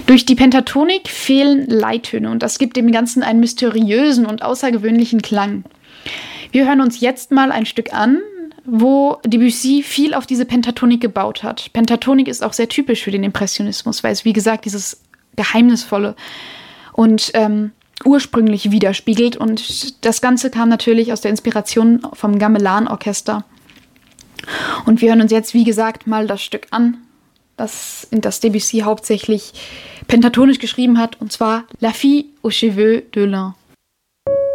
Durch die Pentatonik fehlen Leittöne und das gibt dem Ganzen einen mysteriösen und außergewöhnlichen Klang. Wir hören uns jetzt mal ein Stück an, wo Debussy viel auf diese Pentatonik gebaut hat. Pentatonik ist auch sehr typisch für den Impressionismus, weil es, wie gesagt, dieses Geheimnisvolle und ursprünglich widerspiegelt. Und das Ganze kam natürlich aus der Inspiration vom Gamelan-Orchester. Und wir hören uns jetzt, wie gesagt, mal das Stück an, das Debussy hauptsächlich pentatonisch geschrieben hat, und zwar La Fille aux cheveux de lin.